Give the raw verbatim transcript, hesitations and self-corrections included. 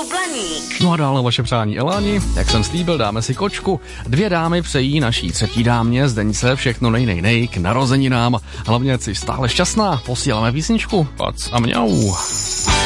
Blaník. No a dále vaše přání Eláni. Jak jsem slíbil, dáme si kočku. Dvě dámy přejí naší třetí dámě Zdeňce všechno nej, nej, nej k narozeninám. Hlavně jsi stále šťastná. Posíláme písničku. Pac a mňau.